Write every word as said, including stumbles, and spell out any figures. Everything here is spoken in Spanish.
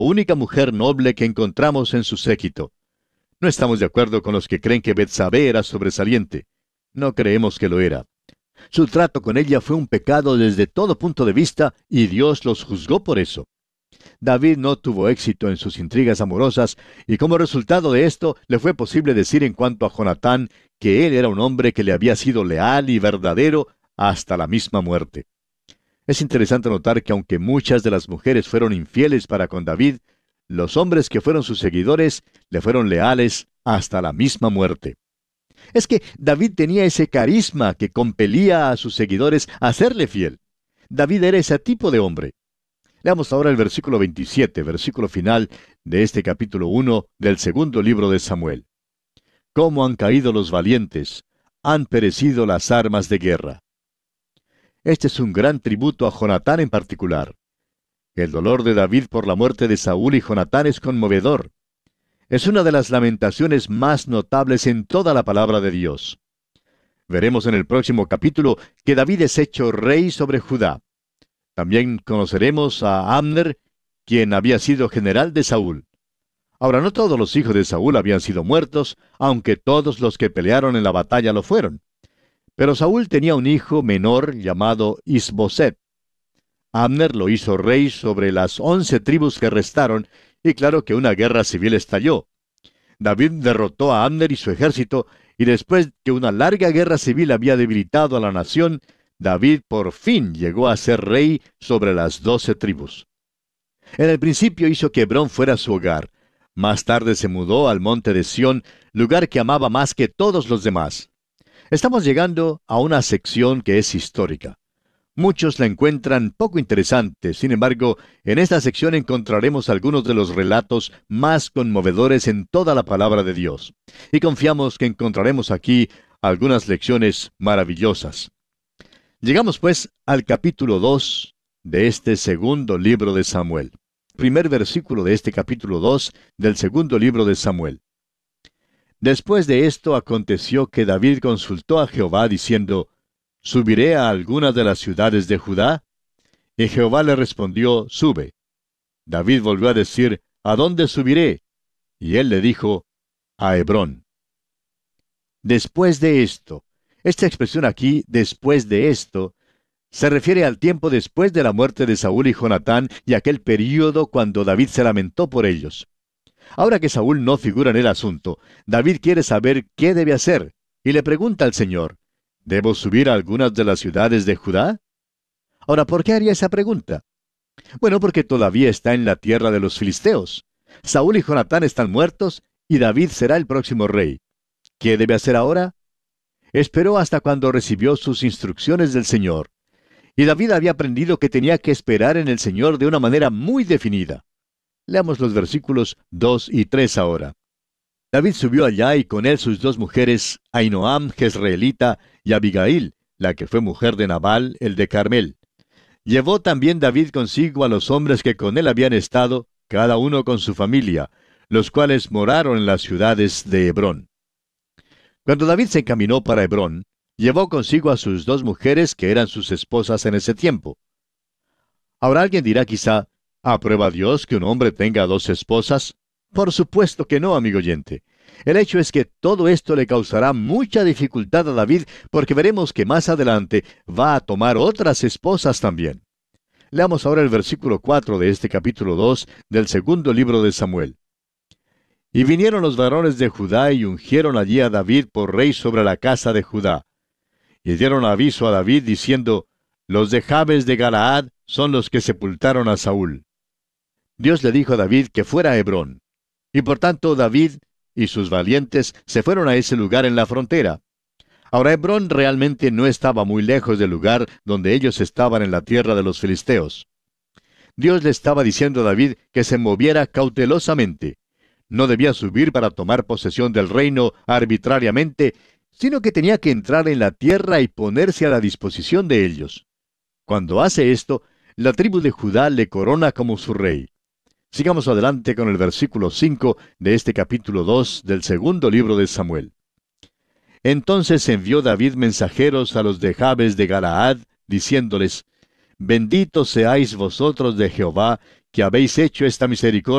única mujer noble que encontramos en su séquito. No estamos de acuerdo con los que creen que Betsabé era sobresaliente. No creemos que lo era. Su trato con ella fue un pecado desde todo punto de vista y Dios los juzgó por eso. David no tuvo éxito en sus intrigas amorosas y como resultado de esto le fue posible decir en cuanto a Jonatán que él era un hombre que le había sido leal y verdadero hasta la misma muerte. Es interesante notar que aunque muchas de las mujeres fueron infieles para con David, los hombres que fueron sus seguidores le fueron leales hasta la misma muerte. Es que David tenía ese carisma que compelía a sus seguidores a serle fiel. David era ese tipo de hombre. Leamos ahora el versículo veintisiete, versículo final de este capítulo uno del segundo libro de Samuel. ¿Cómo han caído los valientes? Han perecido las armas de guerra. Este es un gran tributo a Jonatán en particular. El dolor de David por la muerte de Saúl y Jonatán es conmovedor. Es una de las lamentaciones más notables en toda la palabra de Dios. Veremos en el próximo capítulo que David es hecho rey sobre Judá. También conoceremos a Abner, quien había sido general de Saúl. Ahora, no todos los hijos de Saúl habían sido muertos, aunque todos los que pelearon en la batalla lo fueron. Pero Saúl tenía un hijo menor llamado Isboset. Abner lo hizo rey sobre las once tribus que restaron, y claro que una guerra civil estalló. David derrotó a Abner y su ejército, y después que una larga guerra civil había debilitado a la nación, David por fin llegó a ser rey sobre las doce tribus. En el principio hizo que Hebrón fuera su hogar. Más tarde se mudó al monte de Sión, lugar que amaba más que todos los demás. Estamos llegando a una sección que es histórica. Muchos la encuentran poco interesante, sin embargo, en esta sección encontraremos algunos de los relatos más conmovedores en toda la palabra de Dios. Y confiamos que encontraremos aquí algunas lecciones maravillosas. Llegamos pues al capítulo dos de este segundo libro de Samuel. Primer versículo de este capítulo dos del segundo libro de Samuel. Después de esto aconteció que David consultó a Jehová diciendo, ¿subiré a alguna de las ciudades de Judá? Y Jehová le respondió, sube. David volvió a decir, ¿a dónde subiré? Y él le dijo, a Hebrón. Después de esto. Esta expresión aquí, después de esto, se refiere al tiempo después de la muerte de Saúl y Jonatán y aquel período cuando David se lamentó por ellos. Ahora que Saúl no figura en el asunto, David quiere saber qué debe hacer, y le pregunta al Señor, ¿debo subir a algunas de las ciudades de Judá? Ahora, ¿por qué haría esa pregunta? Bueno, porque todavía está en la tierra de los filisteos. Saúl y Jonatán están muertos, y David será el próximo rey. ¿Qué debe hacer ahora? Esperó hasta cuando recibió sus instrucciones del Señor. Y David había aprendido que tenía que esperar en el Señor de una manera muy definida. Leamos los versículos dos y tres ahora. David subió allá y con él sus dos mujeres, Ahinoam, jezreelita, y Abigail, la que fue mujer de Nabal, el de Carmel. Llevó también David consigo a los hombres que con él habían estado, cada uno con su familia, los cuales moraron en las ciudades de Hebrón. Cuando David se encaminó para Hebrón, llevó consigo a sus dos mujeres que eran sus esposas en ese tiempo. Ahora alguien dirá quizá, ¿aprueba Dios que un hombre tenga dos esposas? Por supuesto que no, amigo oyente. El hecho es que todo esto le causará mucha dificultad a David porque veremos que más adelante va a tomar otras esposas también. Leamos ahora el versículo cuatro de este capítulo dos del segundo libro de Samuel. Y vinieron los varones de Judá y ungieron allí a David por rey sobre la casa de Judá. Y dieron aviso a David diciendo, los de Jabes de Galaad son los que sepultaron a Saúl. Dios le dijo a David que fuera a Hebrón. Y por tanto David y sus valientes se fueron a ese lugar en la frontera. Ahora Hebrón realmente no estaba muy lejos del lugar donde ellos estaban en la tierra de los filisteos. Dios le estaba diciendo a David que se moviera cautelosamente. No debía subir para tomar posesión del reino arbitrariamente, sino que tenía que entrar en la tierra y ponerse a la disposición de ellos. Cuando hace esto, la tribu de Judá le corona como su rey. Sigamos adelante con el versículo cinco de este capítulo dos del segundo libro de Samuel. Entonces envió David mensajeros a los de Jabes de Galaad, diciéndoles, Benditos seáis vosotros de Jehová, que habéis hecho esta misericordia